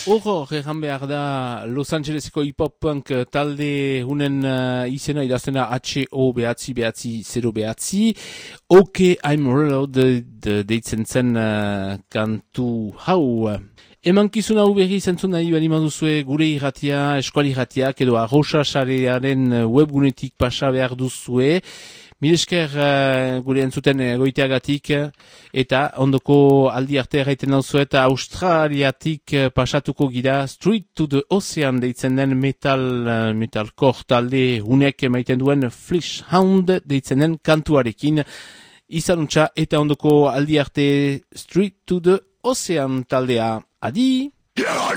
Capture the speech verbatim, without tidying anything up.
Horro, erran behar da Los Angeleseko hip-hop-punk talde hunen uh, izena idaztena H O behatzi behatzi zero behatzi. Ok, I'm Reloaded de, deitzen zen uh, kantu hau. Emankizun hau berri zentzun nahi bali maduzue gure irratia, eskuali irratiak edo arroxa sarearen webgunetik pasa behar duzue. Milesker uh, gure entzuten goiteagatik eta ondoko aldi arte erraiten dauzuet Australiatik uh, pasatuko gira Street to the Ocean deitzen den metal, uh, metalcore talde hunek emaiten duen Flesh Hound deitzen den kantuarekin. Izanuntza eta ondoko aldi arte Street to the Ocean taldea. Adi!